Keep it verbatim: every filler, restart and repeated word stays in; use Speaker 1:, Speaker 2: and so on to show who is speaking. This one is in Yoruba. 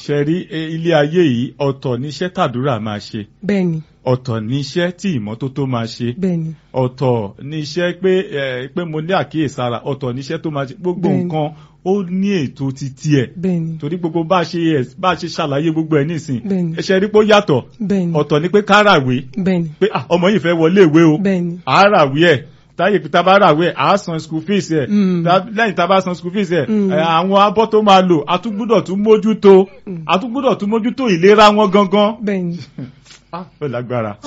Speaker 1: ṣe rí ilé ayé yìí ọ̀tọ̀ níṣẹ́ tàdúrà máa ṣe.
Speaker 2: Bẹ́ẹ̀ni.
Speaker 1: Ọ̀tọ̀ níṣẹ́ tí ìmọ́tótó máa ṣe.
Speaker 2: Bẹ́ẹ̀ni.
Speaker 1: Ọ̀tọ̀ níṣẹ́ pé ẹ pé mo ní àkíyèsára, ọ̀tọ̀ níṣẹ́ tó máa ṣe. Gbogbo nǹkan ó ní ètò títí ẹ̀.
Speaker 2: Bẹ́ẹ̀ni.
Speaker 1: Torí gbogbo bá ṣe bá ṣe ṣàlàyé gbogbo ẹ̀ nísìn.
Speaker 2: Bẹ́ẹ̀ni.
Speaker 1: Ẹ ṣe rí pé ó yàtọ̀.
Speaker 2: Bẹ́ẹ̀ni.
Speaker 1: Ọ̀tọ̀ ni pé káràwé.
Speaker 2: Bẹ́ẹ̀ni.
Speaker 1: Pé ọmọ yìí fẹ́ wọlé ìwé o.
Speaker 2: Bẹ́ẹ̀ni.
Speaker 1: Àáràwé ẹ̀ táyé pété bá ràwé ẹ̀ á san school fees ẹ̀. Lẹ́yìn tá a bá san school fees ẹ̀ àwọn abọ́ tó máa lò a tún gbúdọ̀ tún mójútó a tún gbúdọ̀ tún mójútó ìlera wọn gangan.
Speaker 2: Bẹ́ẹ̀ni.
Speaker 1: Ah, ó lágbára.